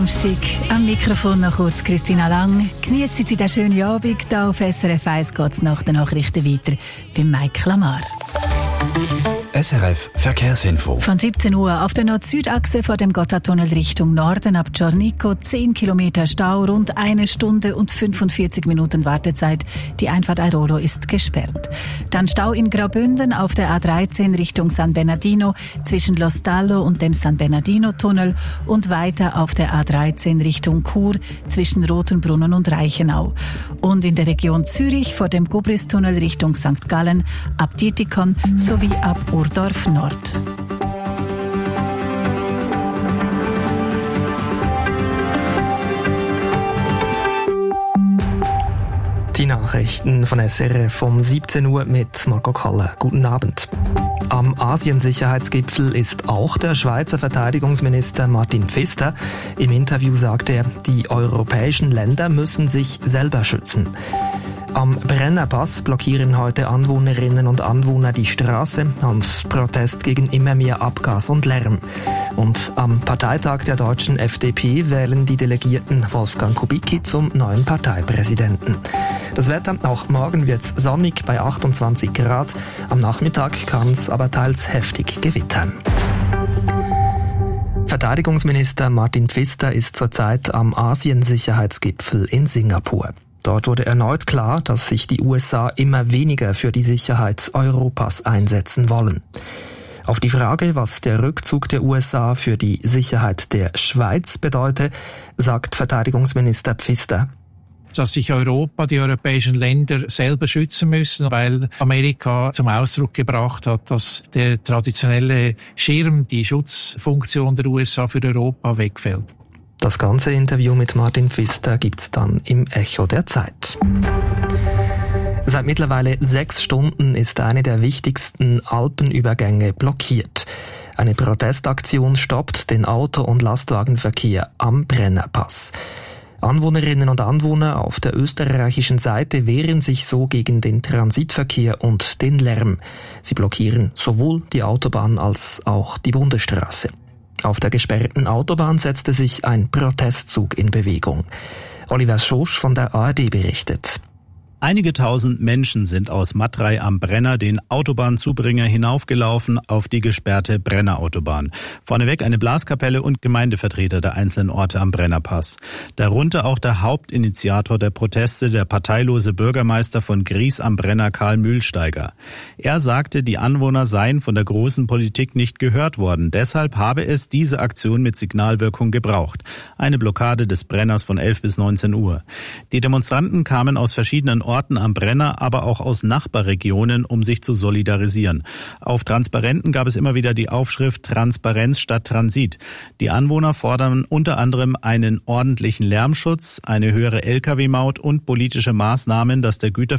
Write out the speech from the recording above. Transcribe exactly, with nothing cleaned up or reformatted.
Am Mikrofon noch kurz Christina Lang. Geniessen Sie den schönen Abend. Hier auf S R F eins geht es nach den Nachrichten weiter bei Mike Lamar. S R F Verkehrsinfo. Von siebzehn Uhr auf der Nord-Süd-Achse vor dem Gotthardtunnel Richtung Norden ab Giornico zehn Kilometer Stau, rund eine Stunde und fünfundvierzig Minuten Wartezeit. Die Einfahrt Airolo ist gesperrt. Dann Stau in Graubünden auf der A dreizehn Richtung San Bernardino zwischen Lo Stallo und dem San Bernardino-Tunnel und weiter auf der A dreizehn Richtung Chur zwischen Rotenbrunnen und Reichenau. Und in der Region Zürich vor dem Gobris-Tunnel Richtung Sankt Gallen ab Dietikon sowie ab Urdorf Nord. Die Nachrichten von S R F um siebzehn Uhr mit Marco Kalle. Guten Abend. Am Asien-Sicherheitsgipfel ist auch der Schweizer Verteidigungsminister Martin Pfister. Im Interview sagte er, die europäischen Länder müssen sich selber schützen. Am Brennerpass blockieren heute Anwohnerinnen und Anwohner die Straße als Protest gegen immer mehr Abgas und Lärm. Und am Parteitag der deutschen F D P wählen die Delegierten Wolfgang Kubicki zum neuen Parteipräsidenten. Das Wetter, auch morgen wird's sonnig bei achtundzwanzig Grad. Am Nachmittag kann's aber teils heftig gewittern. Verteidigungsminister Martin Pfister ist zurzeit am Asien-Sicherheitsgipfel in Singapur. Dort wurde erneut klar, dass sich die U S A immer weniger für die Sicherheit Europas einsetzen wollen. Auf die Frage, was der Rückzug der U S A für die Sicherheit der Schweiz bedeute, sagt Verteidigungsminister Pfister: Dass sich Europa, die europäischen Länder selber schützen müssen, weil Amerika zum Ausdruck gebracht hat, dass der traditionelle Schirm, die Schutzfunktion der U S A für Europa wegfällt. Das ganze Interview mit Martin Pfister gibt's dann im Echo der Zeit. Seit mittlerweile sechs Stunden ist eine der wichtigsten Alpenübergänge blockiert. Eine Protestaktion stoppt den Auto- und Lastwagenverkehr am Brennerpass. Anwohnerinnen und Anwohner auf der österreichischen Seite wehren sich so gegen den Transitverkehr und den Lärm. Sie blockieren sowohl die Autobahn als auch die Bundesstraße. Auf der gesperrten Autobahn setzte sich ein Protestzug in Bewegung. Oliver Schosch von der A R D berichtet. Einige tausend Menschen sind aus Matrei am Brenner den Autobahnzubringer hinaufgelaufen auf die gesperrte Brennerautobahn. Vorneweg eine Blaskapelle und Gemeindevertreter der einzelnen Orte am Brennerpass. Darunter auch der Hauptinitiator der Proteste, der parteilose Bürgermeister von Gries am Brenner, Karl Mühlsteiger. Er sagte, die Anwohner seien von der großen Politik nicht gehört worden. Deshalb habe es diese Aktion mit Signalwirkung gebraucht. Eine Blockade des Brenners von elf bis neunzehn Uhr. Die Demonstranten kamen aus verschiedenen Orten am Brenner, aber auch aus Nachbarregionen, um sich zu solidarisieren. Auf Transparenten gab es immer wieder die Aufschrift Transparenz statt Transit. Die Anwohner fordern unter anderem einen ordentlichen Lärmschutz, eine höhere L K W-Maut und politische Maßnahmen, dass der Güterverkehr